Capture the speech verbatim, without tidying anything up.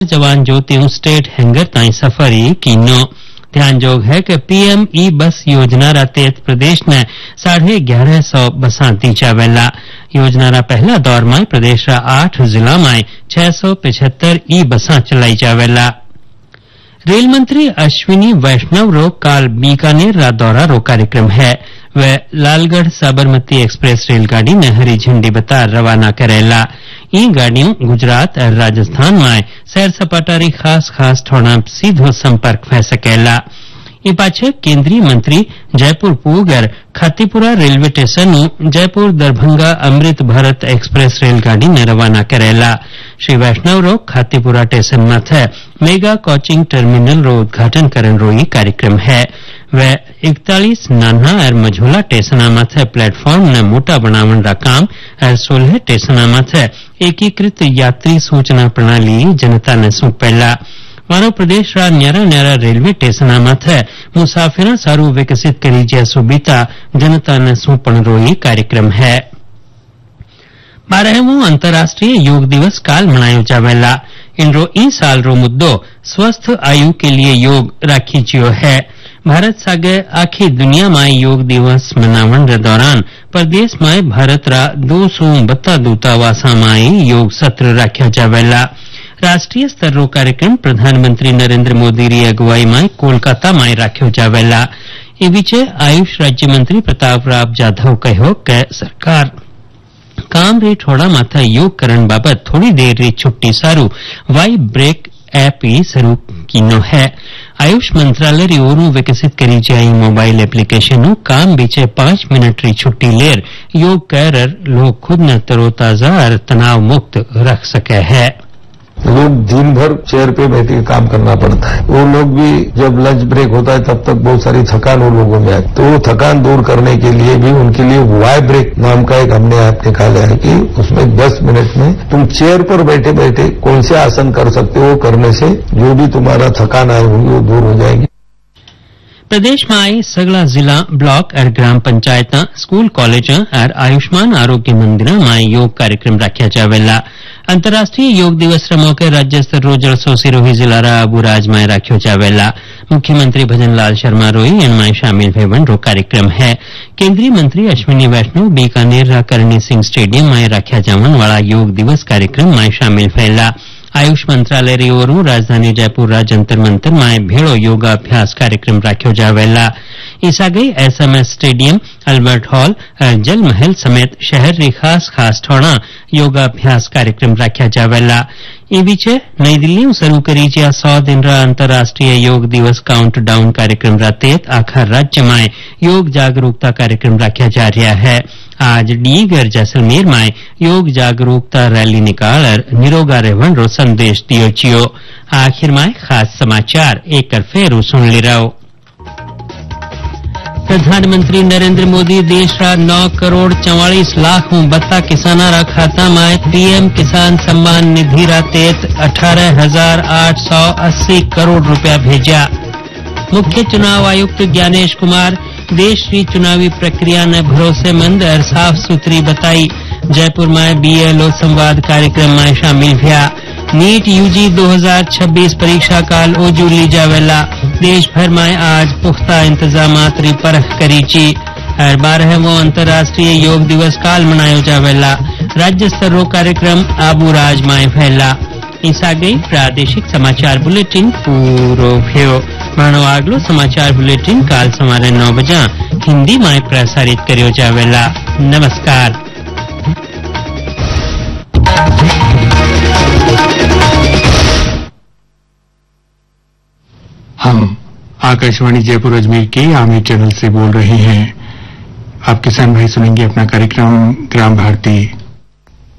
जवान ज्योतियों state hangar ताई सफरी कीनो। ध्यान जोग है कि पीएम ई बस योजना रा तहत प्रदेश ने साढ़े ग्यारह सौ बसा दी जावेला। योजना रा पहला दौर में प्रदेश रा आठ जिला में छह सौ पिछहत्तर ई बसा चलाई जावेला। रेल मंत्री अश्विनी वैष्णव रो काल बीकानेर रा दौरा रो कार्यक्रम है। वह लालगढ़ साबरमती एक्सप्रेस रेलगाड़ी ने हरी झंडी बता रवाना करेला। ई गाड़ियों गुजरात और राजस्थान में सैर सपाटारी खास खास ठोड़ा सीधो संपर्क फै सकेला। ई पाछे केंद्रीय मंत्री Jaipur पूगर Khatipura railway station Jaipur Darbhanga Amrit Bharat express रेलगाड़ी ने रवाना करेला। श्री वैष्णव रो खातीपुरा स्टेशन माथे मेगा कोचिंग टर्मिनल रो उद्घाटन करन रो ई कार्यक्रम है। वह इकतालीस नाना और मझोला स्टेशन माथे प्लेटफॉर्म ने मोटा बनावन रा काम और सोलह स्टेशन माथे एकीकृत यात्री सूचना प्रणाली जनता ने सौंपेला। मानो प्रदेश रा न्यारा न्यारा रेलवे स्टेशन माथे मुसाफिरा सारू विकसित करी ज्या सुविधा जनता ने सौंपण रो ई कार्यक्रम है। बारहवो अंतर्राष्ट्रीय योग दिवस काल मनायो जावेला। इनरो ई साल रो मुद्दो स्वस्थ आयु के लिए योग राखी जियो है। भारत सागे आखी दुनिया में योग दिवस मनावन रे दौरान प्रदेश में भारत रा दो सौ बत्ता दूतावासा में योग सत्र राख्या जावेला। राष्ट्रीय स्तर रो कार्यक्रम प्रधानमंत्री नरेंद्र मोदी री अगुवाई में कोलकाता में राख्यो जावेला। ए बीचे आयुष राज्य मंत्री प्रताप राव जाधव कहो कि सरकार काम रे ठोड़ा माथा योग करण बाबत थोड़ी देर री छुट्टी सारू वाई ब्रेक ऐप ही शुरू कीनो है। आयुष मंत्रालय री ओरू विकसित करी जाई मोबाइल एप्लीकेशन काम बीचे पांच मिनट री छुट्टी लेर योग कर लोग खुद न तरोताजा और तनाव मुक्त रख सके है। लोग दिन भर चेयर पे बैठ के काम करना पड़ता है। वो लोग भी जब लंच ब्रेक होता है तब तक बहुत सारी थकान वो लोगों में आती, तो वो थकान दूर करने के लिए भी उनके लिए वाई ब्रेक नाम का एक हमने ऐप निकाला है कि उसमें दस मिनट में तुम चेयर पर बैठे बैठे कौन से आसन कर सकते हो, करने से जो भी तुम्हारा थकान आई होगी वो दूर हो जाएगी। प्रदेश में आई सगला जिला ब्लॉक और ग्राम पंचायत स्कूल कॉलेज और आयुष्मान आरोग्य मंदिर में योग कार्यक्रम रखा जावेला। अंतर्राष्ट्रीय योग दिवस रे मौके राज्य स्तर रो जलसो सिरोही जिला रा अबुराज में राख्यो जावेला। मुख्यमंत्री भजन लाल शर्मा रोई इनमें शामिल भेवन रो कार्यक्रम है। केंद्रीय मंत्री अश्विनी वैष्णव बीकानेर रा करणी सिंह स्टेडियम में राख्या जावन वाला योग दिवस कार्यक्रम में शामिल भयला। आयुष मंत्रालय री ओरू राजधानी जयपुर रा जंतर मंतर में भेड़ो योगाभ्यास कार्यक्रम राख्यो जावेला। ईसा गई एसएमएस स्टेडियम अल्बर्ट हॉल और जल महल समेत शहर री खास खास ठोड़ा योगाभ्यास कार्यक्रम राख्या जावेला। ई बीचे नई दिल्ली शुरू करी ज्या सौ दिन रा अंतर्राष्ट्रीय योग दिवस काउंट डाउन कार्यक्रम रा तहत आखा राज्य में योग जागरूकता कार्यक्रम राख्या जा रहा है। आज डीगर जैसलमेर में योग जागरूकता रैली निकाल और निरोगा रहवन रो संदेश दियो चियो। आखिर में खास समाचार एक फेरू सुन ली रहो। प्रधानमंत्री नरेंद्र मोदी देश रा नौ करोड़ चौवालीस लाख बत्ता किसाना रा खाता में पीएम किसान सम्मान निधि रा तहत अठारह हजार आठ सौ अस्सी करोड़ रुपया भेजा। मुख्य चुनाव आयुक्त ज्ञानेश कुमार देश की चुनावी प्रक्रिया ने भरोसेमंद और साफ सुथरी बताई। जयपुर में बीएलओ संवाद कार्यक्रम में शामिल हुआ। नीट यूजी दो हजार छब्बीस परीक्षा काल ओजू ली जावेला। देश भर में आज पुख्ता इंतजामात री परख करी ची और बारहवो अंतर्राष्ट्रीय योग दिवस काल मनायो जावेला। राज्य स्तर रो कार्यक्रम आबूराज में फैला। ईसा गई प्रादेशिक समाचार बुलेटिन पूरो भ्यो। मानो आगलो समाचार बुलेटिन काल सवारे नौ बजा हिंदी में प्रसारित करियो जावेला। नमस्कार। हम आकाशवाणी जयपुर अजमेर के आमिर चैनल से बोल रहे हैं। आप किसान भाई सुनेंगे अपना कार्यक्रम ग्राम भारती।